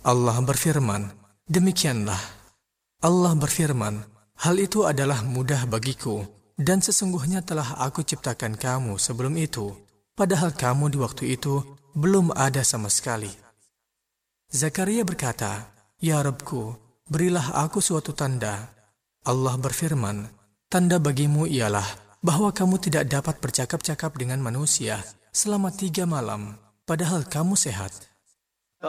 Allah berfirman, demikianlah. Allah berfirman, hal itu adalah mudah bagiku, dan sesungguhnya telah aku ciptakan kamu sebelum itu, padahal kamu di waktu itu belum ada sama sekali. Zakaria berkata, ya Rabbku, berilah aku suatu tanda. Allah berfirman, tanda bagimu ialah bahwa kamu tidak dapat bercakap-cakap dengan manusia selama 3 malam, padahal kamu sehat.